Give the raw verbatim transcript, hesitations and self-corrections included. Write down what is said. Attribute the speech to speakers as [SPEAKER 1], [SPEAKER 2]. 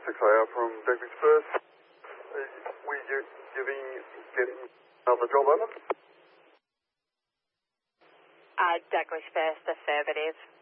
[SPEAKER 1] six A R from Douglas First. Uh, we you giving, getting another job over?
[SPEAKER 2] Uh, Douglas First, affirmative.